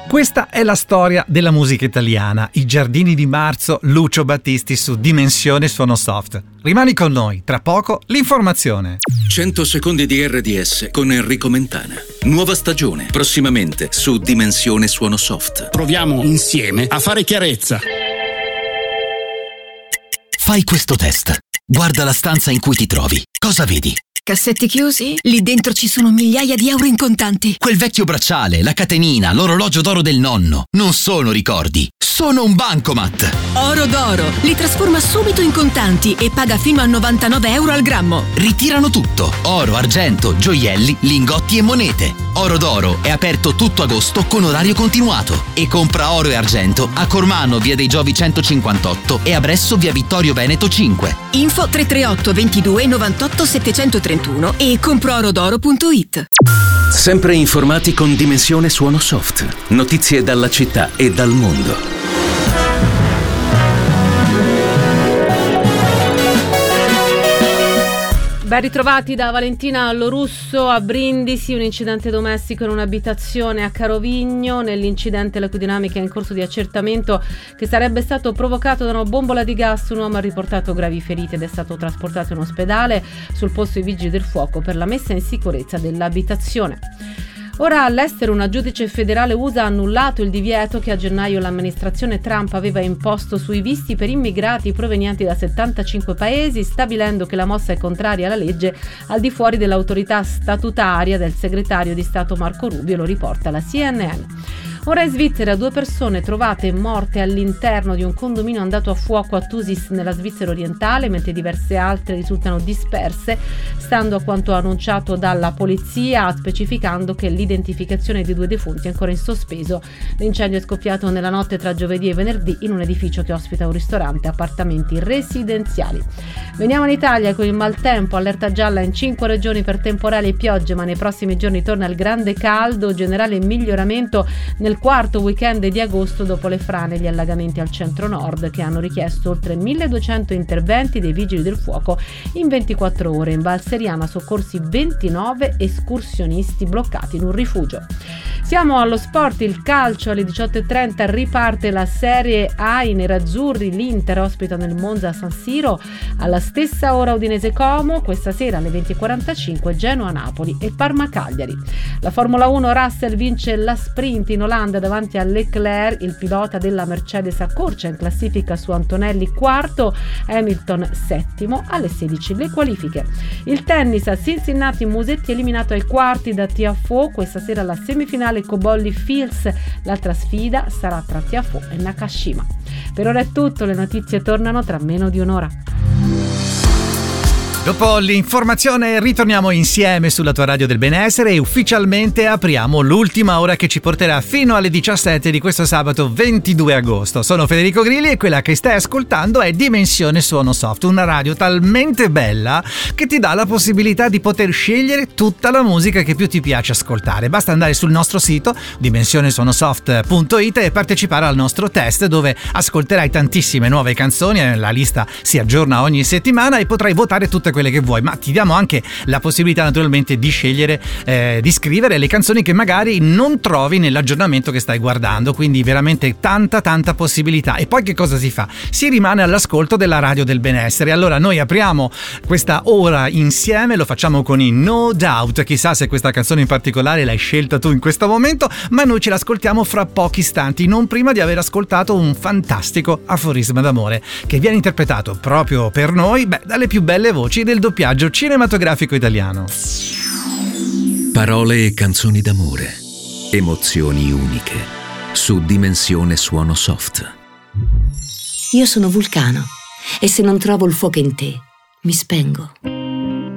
Questa è la storia della musica italiana, I Giardini di Marzo, Lucio Battisti su Dimensione Suono Soft. Rimani con noi, tra poco l'informazione. 100 secondi di RDS con Enrico Mentana. Nuova stagione, prossimamente su Dimensione Suono Soft. Proviamo insieme a fare chiarezza. Fai questo test. Guarda la stanza in cui ti trovi. Cosa vedi? Cassetti chiusi? Lì dentro ci sono migliaia di euro in contanti. Quel vecchio bracciale, la catenina, l'orologio d'oro del nonno. Non sono ricordi, sono un bancomat. Oro d'oro. Li trasforma subito in contanti e paga fino a 99 euro al grammo. Ritirano tutto. Oro, argento, gioielli, lingotti e monete. Oro d'oro è aperto tutto agosto con orario continuato. E compra oro e argento a Cormano, via dei Giovi 158 e a Bresso, via Vittorio Veneto 5. Info 338 22 98 731 e comproorodoro.it. Sempre informati con Dimensione Suono Soft. Notizie dalla città e dal mondo. Ben ritrovati da Valentina Lorusso a Brindisi. Un incidente domestico in un'abitazione a Carovigno. Nell'incidente l'ecodinamica è in corso di accertamento, che sarebbe stato provocato da una bombola di gas. Un uomo ha riportato gravi ferite ed è stato trasportato in ospedale. Sul posto i vigili del fuoco per la messa in sicurezza dell'abitazione. Ora all'estero una giudice federale USA ha annullato il divieto che a gennaio l'amministrazione Trump aveva imposto sui visti per immigrati provenienti da 75 paesi, stabilendo che la mossa è contraria alla legge al di fuori dell'autorità statutaria del segretario di Stato Marco Rubio, lo riporta la CNN. Ora in Svizzera 2 persone trovate morte all'interno di un condominio andato a fuoco a Thusis nella Svizzera orientale, mentre diverse altre risultano disperse, stando a quanto annunciato dalla polizia, specificando che l'identificazione dei 2 defunti è ancora in sospeso. L'incendio è scoppiato nella notte tra giovedì e venerdì in un edificio che ospita un ristorante e appartamenti residenziali. Veniamo in Italia con il maltempo, allerta gialla in 5 regioni per temporali e piogge, ma nei prossimi giorni torna il grande caldo, generale miglioramento nel quarto weekend di agosto dopo le frane e gli allagamenti al centro-nord che hanno richiesto oltre 1200 interventi dei vigili del fuoco in 24 ore. In Val Seriana soccorsi 29 escursionisti bloccati in un rifugio. Siamo allo sport, il calcio alle 18.30 riparte la Serie A, i nerazzurri, l'Inter ospita nel Monza San Siro, alla stessa ora Udinese Como, questa sera alle 20.45 Genoa Napoli e Parma Cagliari. La Formula 1, Russell vince la sprint in Olanda davanti a Leclerc, il pilota della Mercedes accorcia in classifica su Antonelli quarto, Hamilton settimo, alle 16 le qualifiche. Il tennis a Cincinnati, Musetti eliminato ai quarti da Tiafoe, questa sera la semifinale Cobolli Fields, l'altra sfida sarà tra Tiafoe e Nakashima. Per ora è tutto, le notizie tornano tra meno di un'ora. Dopo l'informazione ritorniamo insieme sulla tua radio del benessere e ufficialmente apriamo l'ultima ora che ci porterà fino alle 17 di questo sabato 22 agosto. Sono Federico Grilli e quella che stai ascoltando è Dimensione Suono Soft, una radio talmente bella che ti dà la possibilità di poter scegliere tutta la musica che più ti piace ascoltare. Basta andare sul nostro sito dimensionesuonosoft.it e partecipare al nostro test, dove ascolterai tantissime nuove canzoni, la lista si aggiorna ogni settimana e potrai votare tutte quelle che vuoi, ma ti diamo anche la possibilità naturalmente di scegliere, di scrivere le canzoni che magari non trovi nell'aggiornamento che stai guardando, quindi veramente tanta possibilità. E poi che cosa si fa? Si rimane all'ascolto della radio del benessere. Allora noi apriamo questa ora insieme, lo facciamo con i No Doubt, chissà se questa canzone in particolare l'hai scelta tu in questo momento, ma noi ce l'ascoltiamo fra pochi istanti, non prima di aver ascoltato un fantastico aforisma d'amore che viene interpretato proprio per noi dalle più belle voci del doppiaggio cinematografico italiano. Parole e canzoni d'amore, emozioni uniche, su Dimensione Suono Soft. Io sono Vulcano e se non trovo il fuoco in te, mi spengo.